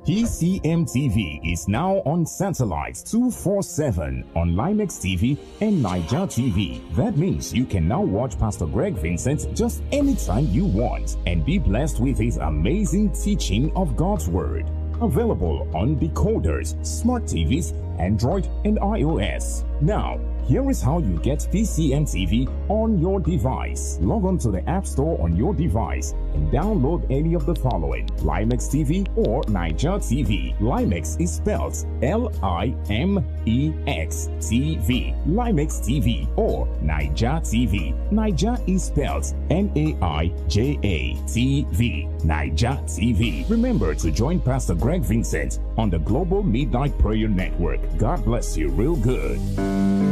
PCM TV is now on satellites 247 on Limex TV and Niger TV. That means you can now watch Pastor Greg Vincent just anytime you want and be blessed with his amazing teaching of God's Word. Available on decoders, smart TVs, Android and iOS. Now, here is how you get PCM TV on your device. Log on to the App Store on your device and download any of the following: Limex TV or Niger TV. Limex is spelled Limex TV. Limex TV or Niger TV. Niger is spelled Naija TV. Niger TV. Remember to join Pastor Greg Vincent on the Global Midnight Prayer Network. God bless you real good.